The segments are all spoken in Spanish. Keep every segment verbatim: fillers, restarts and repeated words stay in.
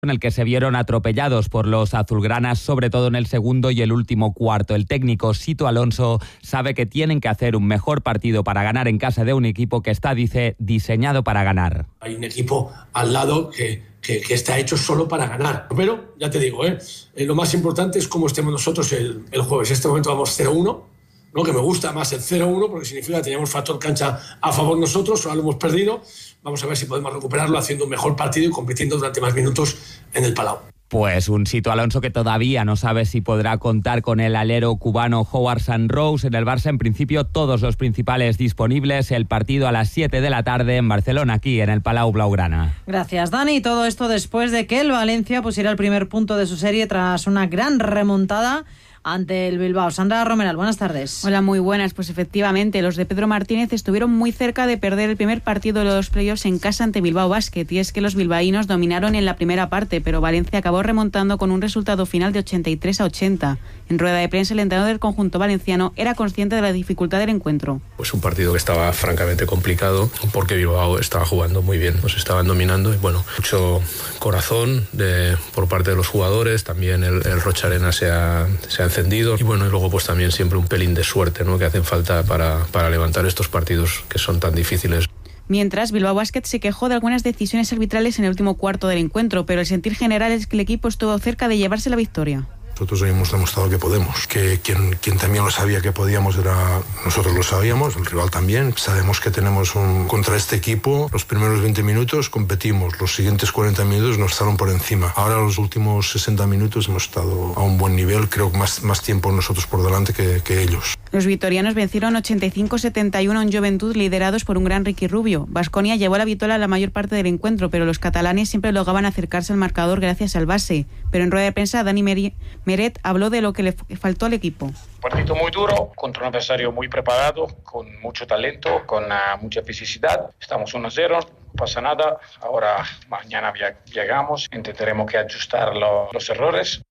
en el que se vieron atropellados por los azulgranas, sobre todo en el segundo y el último cuarto. El técnico Sito Alonso sabe que tienen que hacer un mejor partido para ganar en casa de un equipo que está, dice, diseñado para ganar. Hay un equipo al lado que, que, que está hecho solo para ganar. Pero, ya te digo, ¿eh? Eh, lo más importante es cómo estemos nosotros el, el jueves. En este momento vamos cero uno, ¿no? Que me gusta más el cero uno porque significa que teníamos factor cancha a favor nosotros, ahora lo hemos perdido. Vamos a ver si podemos recuperarlo haciendo un mejor partido y compitiendo durante más minutos en el Palau. Pues un Sito Alonso que todavía no sabe si podrá contar con el alero cubano Howard Sanrose. En el Barça, en principio, todos los principales disponibles. El partido a las siete de la tarde en Barcelona, aquí en el Palau Blaugrana. Gracias, Dani. Todo esto después de que el Valencia pusiera el primer punto de su serie tras una gran remontada ante el Bilbao. Sandra Romeral, buenas tardes. Hola, muy buenas. Pues efectivamente, los de Pedro Martínez estuvieron muy cerca de perder el primer partido de los playoffs en casa ante Bilbao Basket, y es que los bilbaínos dominaron en la primera parte, pero Valencia acabó remontando con un resultado final de ochenta y tres a ochenta. En rueda de prensa, el entrenador del conjunto valenciano era consciente de la dificultad del encuentro. Pues un partido que estaba francamente complicado porque Bilbao estaba jugando muy bien, nos estaban dominando y bueno, mucho corazón de, por parte de los jugadores, también el, el Rocha Arena se ha, se ha encendido y bueno, y luego pues también siempre un pelín de suerte, ¿no?, que hacen falta para, para levantar estos partidos que son tan difíciles. Mientras, Bilbao Basket se quejó de algunas decisiones arbitrales en el último cuarto del encuentro, pero el sentir general es que el equipo estuvo cerca de llevarse la victoria. Nosotros hoy hemos demostrado que podemos, que quien, quien también lo sabía que podíamos era nosotros, lo sabíamos, el rival también. Sabemos que tenemos un contra este equipo, los primeros veinte minutos competimos, los siguientes cuarenta minutos nos estaban por encima. Ahora los últimos sesenta minutos hemos estado a un buen nivel, creo que más, más tiempo nosotros por delante que, que ellos. Los vitorianos vencieron ochenta y cinco a setenta y uno en Juventud, liderados por un gran Ricky Rubio. Baskonia llevó la vitola la mayor parte del encuentro, pero los catalanes siempre lograban acercarse al marcador gracias al base. Pero en rueda de prensa, Dani Meret habló de lo que le faltó al equipo. Partido muy duro, contra un adversario muy preparado, con mucho talento, con uh, mucha fisicidad. Estamos uno cero, no pasa nada. Ahora, mañana llegamos, intentaremos que ajustar lo, los errores.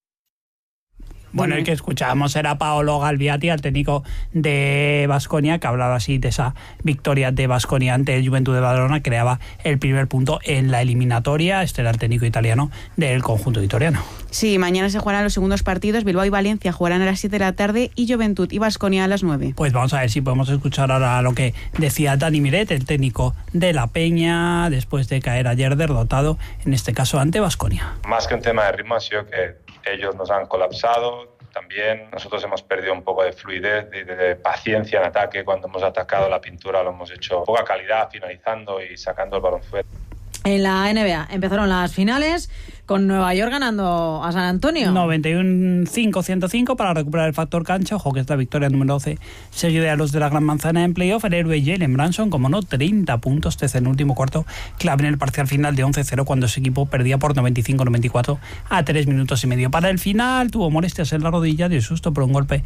Bueno, el que escuchábamos era Paolo Galviati, el técnico de Baskonia, que hablaba así de esa victoria de Baskonia ante el Juventud de Badalona, creaba el primer punto en la eliminatoria. Este era el técnico italiano del conjunto vitoriano. Sí, mañana se jugarán los segundos partidos. Bilbao y Valencia jugarán a las siete de la tarde y Juventud y Baskonia a las nueve. Pues vamos a ver si podemos escuchar ahora lo que decía Dani Miret, el técnico de la Peña, después de caer ayer derrotado, en este caso ante Baskonia. Más que un tema de ritmo, ha sido que ellos nos han colapsado. También nosotros hemos perdido un poco de fluidez, de, de, de paciencia en ataque. Cuando hemos atacado la pintura lo hemos hecho poca calidad, finalizando y sacando el balón fuera. En la N B A empezaron las finales con Nueva York ganando a San Antonio. noventa y uno a cinco, ciento cinco para recuperar el factor cancha. Ojo que es la victoria número doce seguida de los de la Gran Manzana en playoff. El héroe Jalen Brunson, como no, treinta puntos desde el último cuarto, clave en el parcial final de once cero cuando ese equipo perdía por noventa y cinco a noventa y cuatro a tres minutos y medio. Para el final tuvo molestias en la rodilla, dio susto por un golpe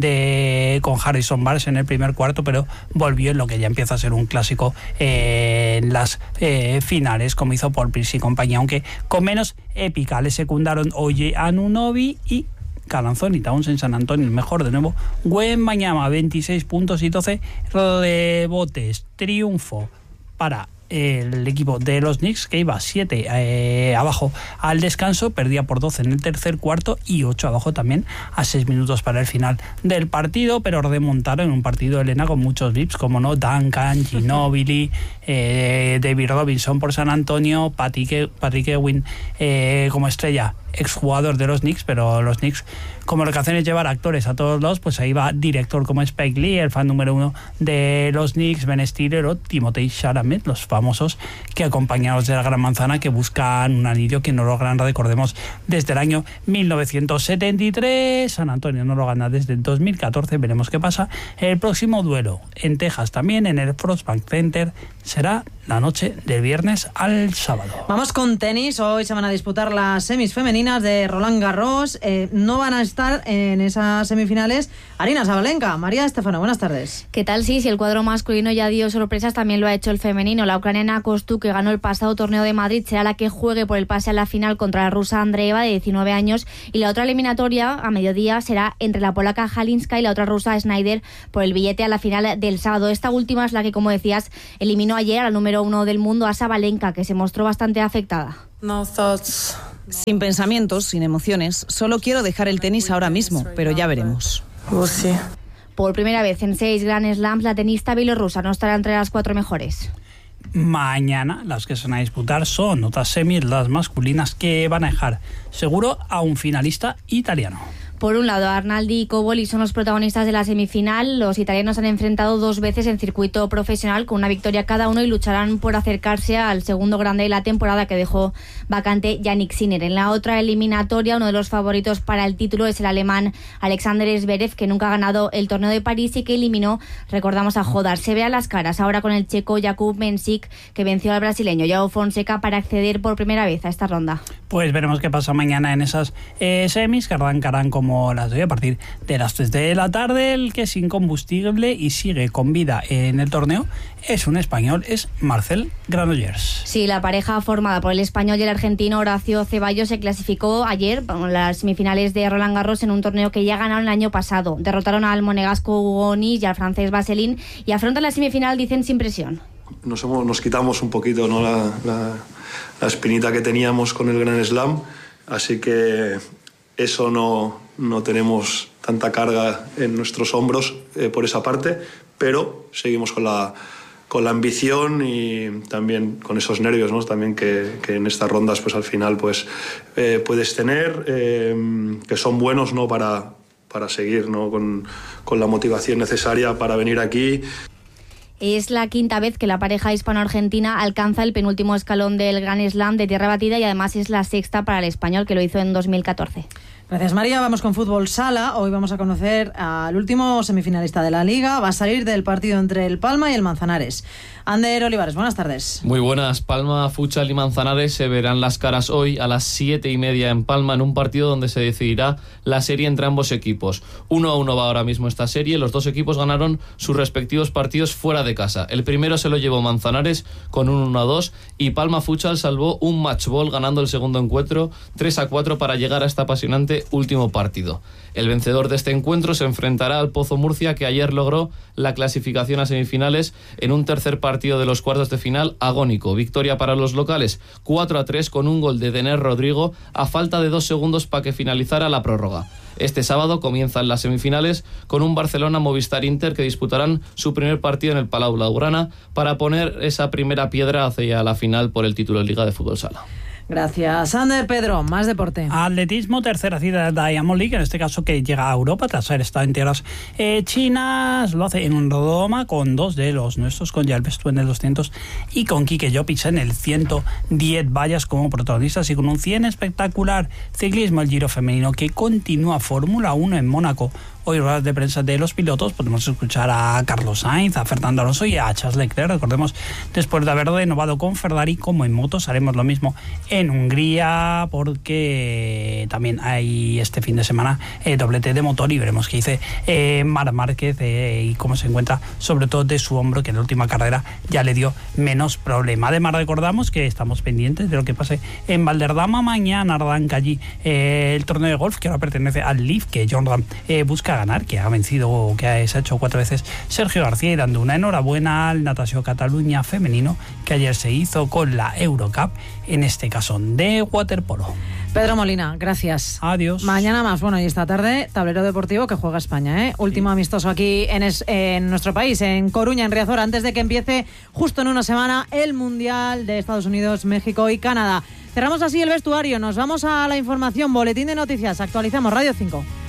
de con Harrison Barnes en el primer cuarto, pero volvió en lo que ya empieza a ser un clásico eh, en las eh, finales, como hizo Paul Pierce y compañía, aunque con menos épica. Le secundaron Oye Anunoby y Calanzoni Towns en San Antonio, el mejor de nuevo. Wembanyama, veintiséis puntos y doce rebotes. Triunfo para el equipo de los Knicks, que iba siete eh, abajo al descanso, perdía por doce en el tercer cuarto y ocho abajo también a seis minutos para el final del partido, pero remontaron en un partido, Elena, con muchos V I Ps, como no, Duncan, Ginobili, eh, David Robinson por San Antonio, Patrick, Patrick Ewing eh, como estrella, exjugador de los Knicks, pero los Knicks, como lo que hacen es llevar actores a todos lados, pues ahí va director como Spike Lee, el fan número uno de los Knicks, Ben Stiller o Timothée Chalamet, los famosos que acompañan a los de la Gran Manzana, que buscan un anillo que no logran, recordemos, desde el año mil novecientos setenta y tres. San Antonio no lo gana desde el dos mil catorce. Veremos qué pasa. El próximo duelo en Texas, también en el Frostbank Center, será la noche del viernes al sábado. Vamos con tenis. Hoy se van a disputar las semis femeninas de Roland Garros. Eh, no van a estar en esas semifinales Aryna Sabalenka. María Estefano, buenas tardes. ¿Qué tal? Sí, si el cuadro masculino ya dio sorpresas, también lo ha hecho el femenino. La ucraniana Kostu, que ganó el pasado torneo de Madrid, será la que juegue por el pase a la final contra la rusa Andreeva, de diecinueve años, y la otra eliminatoria a mediodía será entre la polaca Halinska y la otra rusa Schneider por el billete a la final del sábado. Esta última es la que, como decías, eliminó ayer a la número uno del mundo, a Sabalenka, que se mostró bastante afectada. No thoughts Sin pensamientos, sin emociones, solo quiero dejar el tenis ahora mismo, pero ya veremos. Por primera vez en seis Grand Slams, la tenista bielorrusa no estará entre las cuatro mejores. Mañana las que se van a disputar son otras semis, las masculinas, que van a dejar seguro a un finalista italiano. Por un lado, Arnaldi y Cobolli son los protagonistas de la semifinal. Los italianos han enfrentado dos veces en circuito profesional con una victoria cada uno y lucharán por acercarse al segundo grande de la temporada que dejó vacante Yannick Sinner. En la otra eliminatoria, uno de los favoritos para el título es el alemán Alexander Zverev, que nunca ha ganado el torneo de París y que eliminó, recordamos, a Jodar. Se ve a las caras ahora con el checo Jakub Mensik, que venció al brasileño João Fonseca para acceder por primera vez a esta ronda. Pues veremos qué pasa mañana en esas eh, semis que arrancarán como las doy a partir de las tres de la tarde. El que es incombustible y sigue con vida en el torneo es un español, es Marcel Granollers. Sí, la pareja formada por el español y el argentino Horacio Ceballos se clasificó ayer en las semifinales de Roland Garros en un torneo que ya ganaron el año pasado. Derrotaron al monegasco Hugo Onis y al francés Vaseline y afrontan la semifinal, dicen, sin presión. Nos, hemos, nos quitamos un poquito, ¿no?, la, la, la espinita que teníamos con el Grand Slam, así que eso no, no tenemos tanta carga en nuestros hombros eh, por esa parte, pero seguimos con la, con la ambición y también con esos nervios, ¿no?, también que, que en estas rondas pues al final pues eh, puedes tener, eh, que son buenos, ¿no?, para, para seguir, ¿no?, con, con la motivación necesaria para venir aquí. Es la quinta vez que la pareja hispano-argentina alcanza el penúltimo escalón del Grand Slam de tierra batida y además es la sexta para el español, que lo hizo en dos mil catorce. Gracias, María. Vamos con fútbol sala. Hoy vamos a conocer al último semifinalista de la Liga. Va a salir del partido entre el Palma y el Manzanares. Ander Olivares, buenas tardes. Muy buenas. Palma, Futsal y Manzanares se verán las caras hoy a las siete y media en Palma en un partido donde se decidirá la serie entre ambos equipos. Uno a uno va ahora mismo esta serie. Los dos equipos ganaron sus respectivos partidos fuera de casa. El primero se lo llevó Manzanares con un uno a dos y Palma Futsal salvó un match ball ganando el segundo encuentro tres a cuatro para llegar a este apasionante último partido. El vencedor de este encuentro se enfrentará al Pozo Murcia, que ayer logró la clasificación a semifinales en un tercer partido de los cuartos de final agónico. Victoria para los locales cuatro a tres con un gol de Dener Rodrigo a falta de dos segundos para que finalizara la prórroga. Este sábado comienzan las semifinales con un Barcelona Movistar Inter que disputarán su primer partido en el Palau Blaugrana para poner esa primera piedra hacia la final por el título de Liga de Fútbol Sala. Gracias, Ander. Pedro, más deporte. Atletismo, tercera cita de Diamond League, en este caso que llega a Europa tras haber estado en tierras eh, chinas. Lo hace en un Rodoma con dos de los nuestros, con Jalves en el doscientos y con Quique Llopis en el ciento diez vallas como protagonistas, y con un cien espectacular. Ciclismo, el Giro femenino que continúa. Fórmula uno en Mónaco. Hoy, ruedas de prensa de los pilotos, podemos escuchar a Carlos Sainz, a Fernando Alonso y a Charles Leclerc. Recordemos, después de haber renovado con Ferrari, como en motos, haremos lo mismo en Hungría, porque también hay este fin de semana eh, doblete de motor, y veremos qué dice eh, Marc Márquez eh, y cómo se encuentra, sobre todo de su hombro, que en la última carrera ya le dio menos problema. Además, recordamos que estamos pendientes de lo que pase en Valderdama. Mañana arranca allí eh, el torneo de golf, que ahora pertenece al Leaf, que John Ram eh, busca ganar, que ha vencido, que ha hecho cuatro veces Sergio García, y dando una enhorabuena al Natació Cataluña femenino, que ayer se hizo con la Eurocup, en este caso de waterpolo. Pedro Molina, gracias. Adiós. Mañana más. Bueno, y esta tarde, tablero deportivo que juega España, ¿eh? Último sí. amistoso aquí en, es, en nuestro país, en Coruña, en Riazor, antes de que empiece justo en una semana el Mundial de Estados Unidos, México y Canadá. Cerramos así el vestuario, nos vamos a la información, boletín de noticias, actualizamos Radio cinco.